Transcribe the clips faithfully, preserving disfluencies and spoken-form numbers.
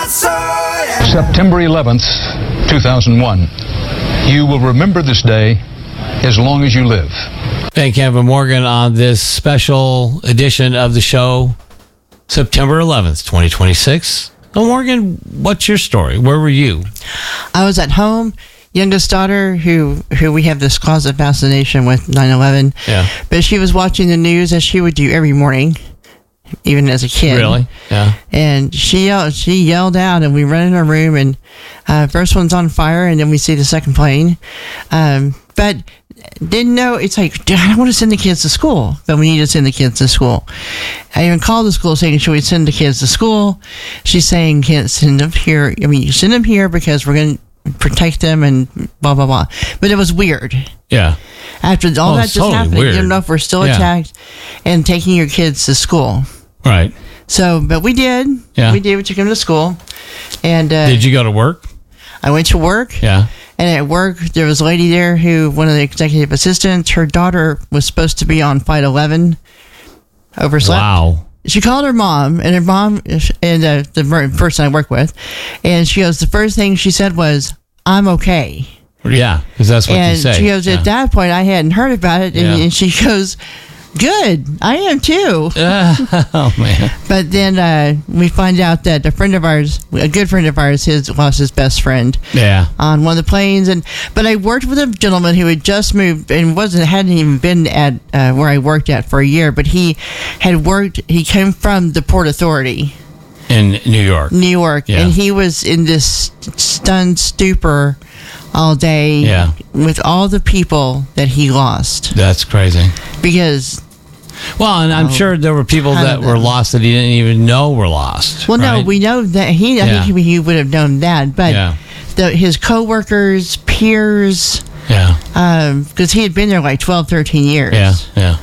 September eleventh, two thousand one. You will remember this day as long as you live. Thank Kevin Morgan on this special edition of the show, September eleventh, twenty twenty-six. So Morgan, what's your story? Where were you? I was at home. Youngest daughter, who who we have this closet fascination with nine eleven. Yeah. But she was watching the news as she would do every morning, even as a kid. Really? Yeah. And she yelled, she yelled out, and we ran in our room, and uh, first one's on fire, and then we see the second plane. Um, but didn't know, it's like, I don't want to send the kids to school, but we need to send the kids to school. I even called the school saying, should we send the kids to school? She's saying, can't send them here. I mean, you send them here because we're going to protect them and blah, blah, blah. But it was weird. Yeah. After all oh, that just totally happened, weird. you don't know if we're still yeah. attacked and taking your kids to school. Right. So, but we did. Yeah. We did. We took them to school. And uh, did you go to work? I went to work. Yeah. And at work, there was a lady there who, one of the executive assistants, her daughter was supposed to be on Flight eleven, overslept. Wow. She called her mom, and her mom, and uh, the person I work with, and she goes, the first thing she said was, I'm okay. Yeah, because that's what and you say. And she goes, at yeah. that point, I hadn't heard about it, and, Yeah. and she goes, good, I am too. Uh, oh, man. But then uh, we find out that a friend of ours, a good friend of ours, his lost his best friend. Yeah. On one of the planes, and but I worked with a gentleman who had just moved and wasn't hadn't even been at uh, where I worked at for a year, but he had worked. He came from the Port Authority in New York. New York, Yeah. and he was in this stunned stupor all day. Yeah. With all the people that he lost. That's crazy. Because. Well, and I'm oh, sure there were people that were lost that he didn't even know were lost. Well, right? no, we know that he. I yeah. think he would have known that, but yeah. the, his coworkers, peers, yeah, because um, he had been there like twelve, thirteen years. Yeah, yeah.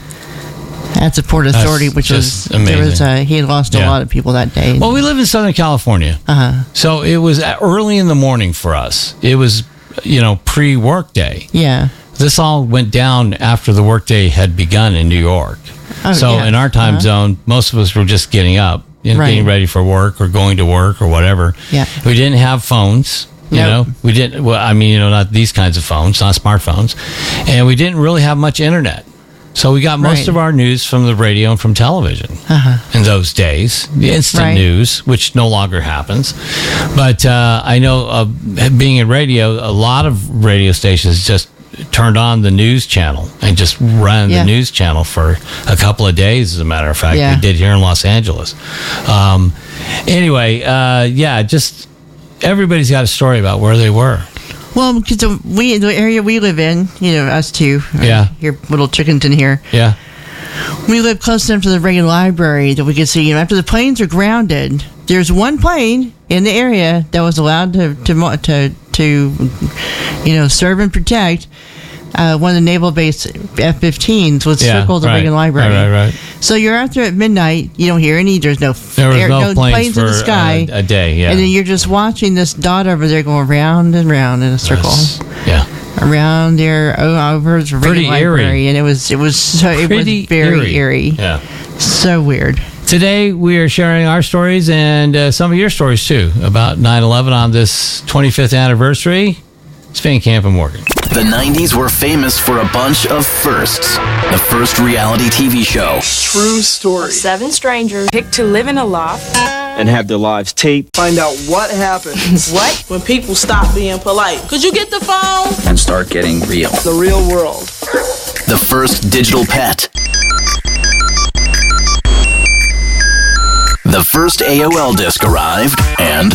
At the Port Authority, That's which was amazing. There was uh, he had lost yeah. a lot of people that day. Well, we live in Southern California, uh-huh. so it was early in the morning for us. It was, you know, pre-work day. Yeah. This all went down after the workday had begun in New York. Oh, so yeah. in our time uh-huh. zone, most of us were just getting up, you know, right. getting ready for work or going to work or whatever. Yeah. We didn't have phones. You nope. know, we didn't. Well, I mean, you know, not these kinds of phones, not smartphones, and we didn't really have much internet. So we got most right. of our news from the radio and from television uh-huh. in those days. The instant right. news, which no longer happens. But uh, I know, uh, being in radio, a lot of radio stations just turned on the news channel and just ran yeah. the news channel for a couple of days, as a matter of fact. Yeah. We did here in Los Angeles. Um, anyway, uh, yeah, just everybody's got a story about where they were. Well, because the, we, the area we live in, you know, us two, yeah. your little chickens in here. Yeah. We live close enough to the Reagan Library that we could see, you know, after the planes are grounded, there's one plane in the area that was allowed to, to, to, to you know, serve and protect. Uh, one of the naval base F fifteens would yeah, circle the right, Reagan Library. Right, right, right. So you're out there at midnight. You don't hear any. There's no, there was air, no, no planes, planes for in the sky. A, a day, yeah. And then you're just watching this dot over there going round and round in a circle. Yes. Yeah. Around there, oh, over the Reagan Library, eerie. and it was it was so it Pretty was very eerie. eerie. Yeah. So weird. Today, we are sharing our stories and uh, some of your stories, too, about nine eleven on this twenty-fifth anniversary. It's Van Camp and Morgan. The nineties were famous for a bunch of firsts. The first reality T V show. True story. Seven strangers picked to live in a loft and have their lives taped. Find out what happens. What? When people stop being polite. Could you get the phone? And start getting real. The real world. The first digital pet. The first A O L disc arrived, and...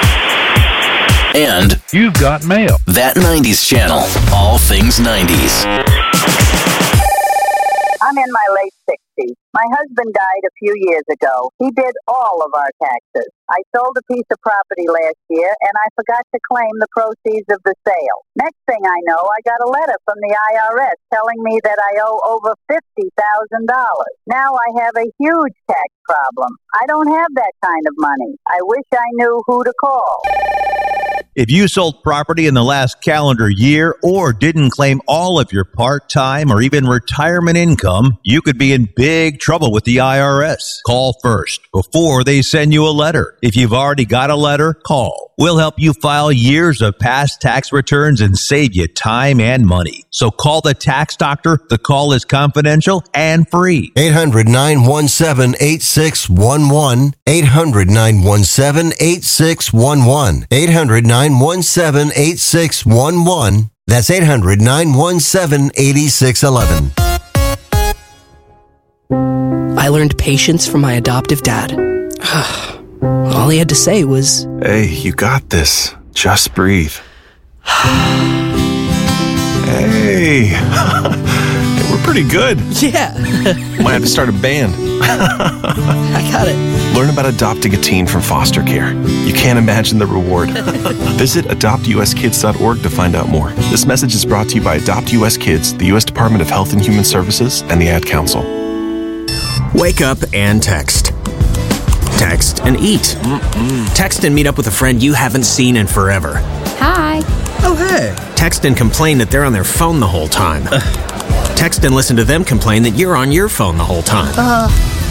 And... You've got mail. That nineties channel. All things nineties. I'm in my late sixties. My husband died a few years ago. He did all of our taxes. I sold a piece of property last year, and I forgot to claim the proceeds of the sale. Next thing I know, I got a letter from the I R S telling me that I owe over fifty thousand dollars. Now I have a huge tax problem. I don't have that kind of money. I wish I knew who to call. If you sold property in the last calendar year or didn't claim all of your part-time or even retirement income, you could be in big trouble with the I R S. Call first before they send you a letter. If you've already got a letter, call. We'll help you file years of past tax returns and save you time and money. So call the tax doctor. The call is confidential and free. eight hundred, nine one seven, eight six one one. eight hundred, nine one seven, eight six one one. eight hundred, nine one seven, eight six one one. That's eight hundred, nine one seven, eight six one one. I learned patience from my adoptive dad. All he had to say was, "Hey, you got this. Just breathe." Hey, we're pretty good. Yeah. Might have to start a band. I got it. Learn about adopting a teen from foster care. You can't imagine the reward. Visit adopt u s kids dot org to find out more. This message is brought to you by Adopt U S Kids, the U S Department of Health and Human Services, and the Ad Council. Wake up and text. Text and eat. Mm-mm. Text and meet up with a friend you haven't seen in forever. Hi. Oh, hey. Text and complain that they're on their phone the whole time. Uh. Text and listen to them complain that you're on your phone the whole time. Uh.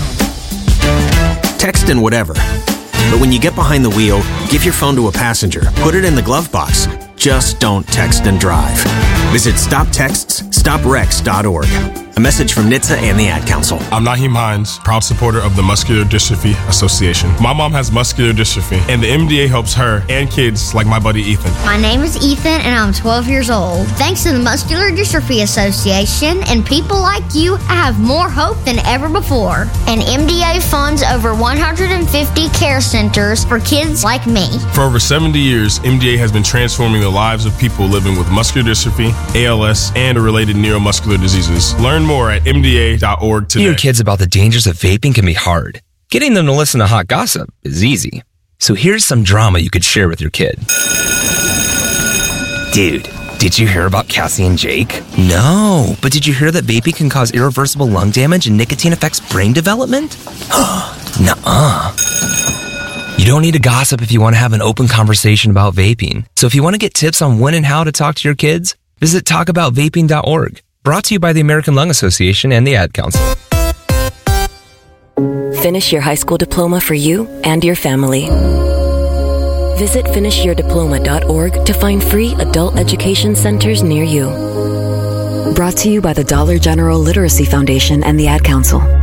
Text and whatever. But when you get behind the wheel, give your phone to a passenger. Put it in the glove box. Just don't text and drive. Visit stop texts stop wrecks dot org. A message from N H T S A and the Ad Council. I'm Naheem Hines, proud supporter of the Muscular Dystrophy Association. My mom has muscular dystrophy, and the M D A helps her and kids like my buddy Ethan. My name is Ethan, and I'm twelve years old. Thanks to the Muscular Dystrophy Association and people like you, I have more hope than ever before. And M D A funds over one hundred fifty care centers for kids like me. For over seventy years, M D A has been transforming the lives of people living with muscular dystrophy, A L S, and related neuromuscular diseases. Learn more at M D A dot org today. Teaching your kids about the dangers of vaping can be hard. Getting them to listen to hot gossip is easy. So here's some drama you could share with your kid. Dude, did you hear about Cassie and Jake? No, but did you hear that vaping can cause irreversible lung damage and nicotine affects brain development? Nuh-uh. You don't need to gossip if you want to have an open conversation about vaping. So if you want to get tips on when and how to talk to your kids, visit talk about vaping dot org. Brought to you by the American Lung Association and the Ad Council. Finish your high school diploma for you and your family. Visit finish your diploma dot org to find free adult education centers near you. Brought to you by the Dollar General Literacy Foundation and the Ad Council.